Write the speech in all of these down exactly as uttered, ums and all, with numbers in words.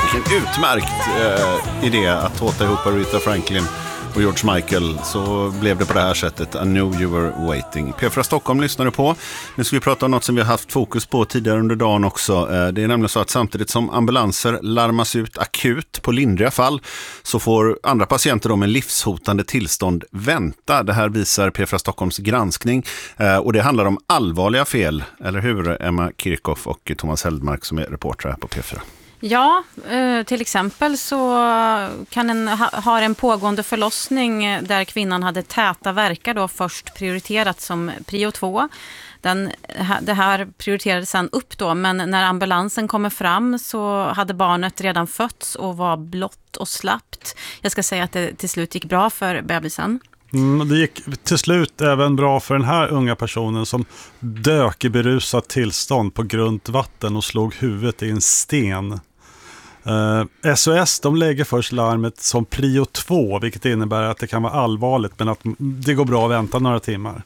Vilken utmärkt eh, idé att tåta ihop Aretha Franklin och George Michael, så blev det på det här sättet. I know you were waiting. P fyra Stockholm lyssnar du på. Nu ska vi prata om något som vi har haft fokus på tidigare under dagen också. Det är nämligen så att samtidigt som ambulanser larmas ut akut på lindriga fall, så får andra patienter med livshotande tillstånd vänta. Det här visar P fyra Stockholms granskning, och det handlar om allvarliga fel. Eller hur, Emma Kirchhoff och Thomas Heldmark som är reportrar på P fyra? Ja, till exempel så kan en, har en pågående förlossning där kvinnan hade täta värkar då först prioriterat som prio två. Den, det här prioriterades sedan upp då, men när ambulansen kommer fram så hade barnet redan fötts och var blått och slappt. Jag ska säga att det till slut gick bra för bebisen. Mm, det gick till slut även bra för den här unga personen som dök i berusat tillstånd på grunt vatten och slog huvudet i en sten. Uh, S O S de lägger först larmet som prio två, vilket innebär att det kan vara allvarligt men att det går bra att vänta några timmar.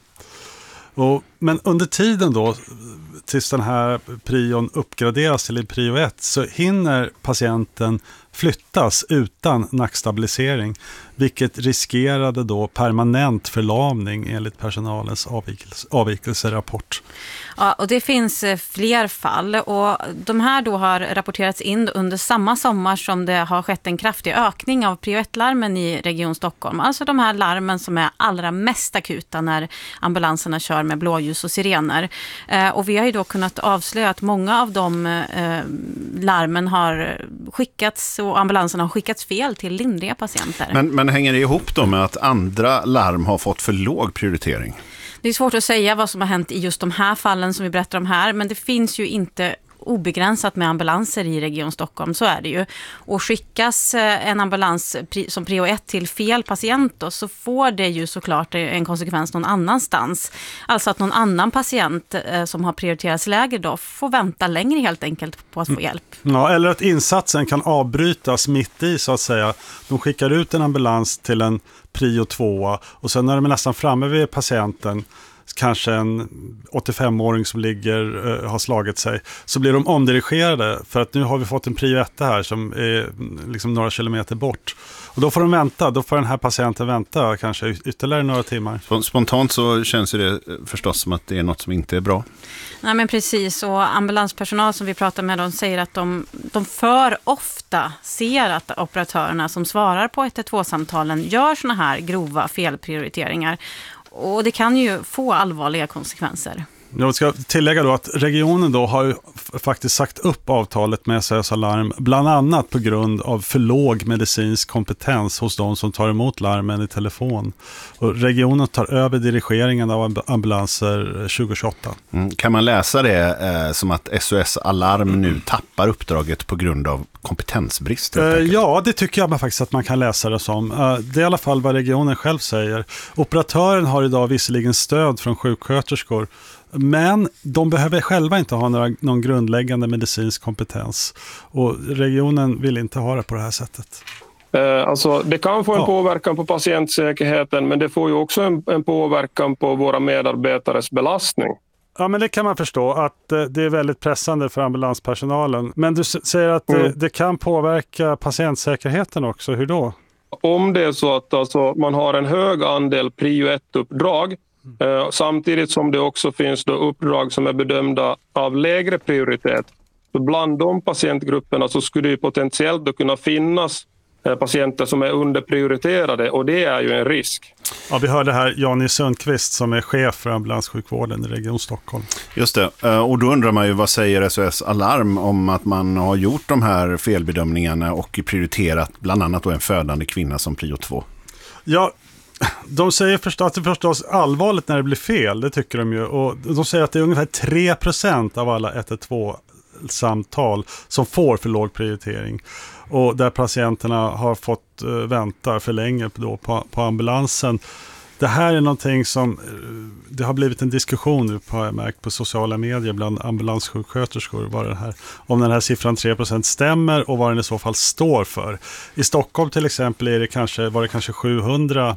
Och, men under tiden då, tills den här prion uppgraderas till en prio ett, så hinner patienten flyttas utan nackstabilisering, vilket riskerade då permanent förlamning enligt personalens avvikelse, avvikelserapport. Ja, och det finns fler fall, och de här då har rapporterats in under samma sommar som det har skett en kraftig ökning av prio ett-larmen i Region Stockholm. Alltså de här larmen som är allra mest akuta när ambulanserna kör med blåljus och sirener. Eh, och vi har ju då kunnat avslöja att många av de eh, larmen har skickats, och ambulanserna har skickats fel till lindriga patienter. Men, men hänger det ihop då med att andra larm har fått för låg prioritering? Det är svårt att säga vad som har hänt i just de här fallen som vi berättar om här, men det finns ju inte obegränsat med ambulanser i Region Stockholm, så är det ju. Och skickas en ambulans som prio ett till fel patient då, så får det ju såklart en konsekvens någon annanstans. Alltså att någon annan patient eh, som har prioriterats lägre då får vänta längre helt enkelt på att få hjälp. Ja, eller att insatsen kan avbrytas mitt i, så att säga. De skickar ut en ambulans till en prio två, och sen när de är nästan framme vid patienten, kanske en åttiofemåring som ligger uh, har slagit sig, så blir de omdirigerade för att nu har vi fått en prio ett här som är liksom några kilometer bort. Och då får de vänta, då får den här patienten vänta kanske ytterligare några timmar. Spontant så känns det förstås som att det är något som inte är bra. Nej, men precis, och ambulanspersonal som vi pratar med, de säger att de, de för ofta ser att operatörerna som svarar på ett ett två-samtalen gör såna här grova felprioriteringar. Och det kan ju få allvarliga konsekvenser. Jag ska tillägga då att regionen då har ju faktiskt sagt upp avtalet med S O S Alarm, bland annat på grund av för låg medicinsk kompetens hos de som tar emot larmen i telefon. Och regionen tar över dirigeringen av ambulanser tjugohundratjugoåtta. Mm. Kan man läsa det eh, som att S O S Alarm nu tappar uppdraget på grund av kompetensbrist? Eh, ja, det tycker jag faktiskt att man kan läsa det som. Eh, det är i alla fall vad regionen själv säger. Operatören har idag visserligen stöd från sjuksköterskor, men de behöver själva inte ha några, någon grundläggande medicinsk kompetens. Och regionen vill inte ha det på det här sättet. Eh, alltså, det kan få en ja. påverkan på patientsäkerheten, men det får ju också en, en påverkan på våra medarbetares belastning. Ja, men det kan man förstå att eh, det är väldigt pressande för ambulanspersonalen. Men du s- säger att mm. det, det kan påverka patientsäkerheten också. Hur då? Om det är så att alltså, man har en hög andel prio ett-uppdrag, Eh, samtidigt som det också finns då uppdrag som är bedömda av lägre prioritet. Så bland de patientgrupperna så skulle det potentiellt då kunna finnas eh, patienter som är underprioriterade, och det är ju en risk. Ja, vi hörde här Jani Sundqvist som är chef för ambulanssjukvården i Region Stockholm. Just det, och då undrar man ju vad säger S O S Alarm om att man har gjort de här felbedömningarna och prioriterat bland annat då en födande kvinna som prio två. Ja, de säger förstås att det förstås allvarligt när det blir fel, det tycker de ju. Och de säger att det är ungefär tre procent av alla ett ett två-samtal som får för låg prioritering. Och där patienterna har fått uh, vänta för länge då på, på ambulansen. Det här är någonting som, uh, det har blivit en diskussion nu på, jag märkt, på sociala medier bland ambulanssjuksköterskor vad den här, om den här siffran tre procent stämmer och vad den i så fall står för. I Stockholm till exempel är det kanske, var det kanske sjuhundra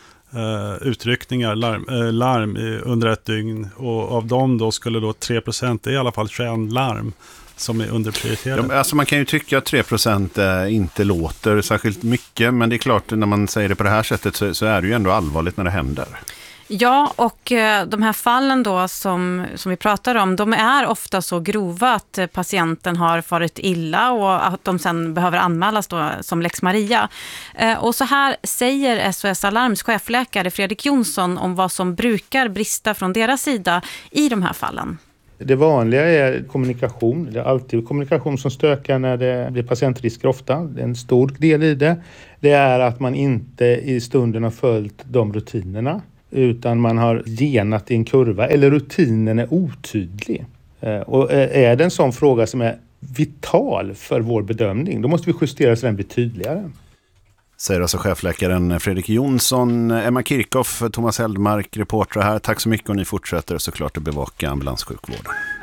Uh, utryckningar, larm, uh, larm i, under ett dygn, och av dem då skulle då tre procent, det är i alla fall tjugoett larm som är underprioriterade? Ja, alltså man kan ju tycka att tre procent inte låter särskilt mycket, men det är klart när man säger det på det här sättet så, så är det ju ändå allvarligt när det händer. Ja, och de här fallen då som, som vi pratar om, de är ofta så grova att patienten har farit illa och att de sen behöver anmälas då som Lex Maria. Och så här säger S O S Alarms chefläkare Fredrik Jonsson om vad som brukar brista från deras sida i de här fallen. Det vanliga är kommunikation. Det är alltid kommunikation som stökar när det blir patientrisker ofta. Det är en stor del i det. Det är att man inte i stunden har följt de rutinerna, utan man har genat i en kurva eller rutinen är otydlig. Och är det en sån fråga som är vital för vår bedömning, då måste vi justera så den blir tydligare. Säger alltså chefläkaren Fredrik Jonsson. Emma Kirchhoff, Thomas Heldmark, reporter här. Tack så mycket och ni fortsätter såklart att bevaka ambulanssjukvården.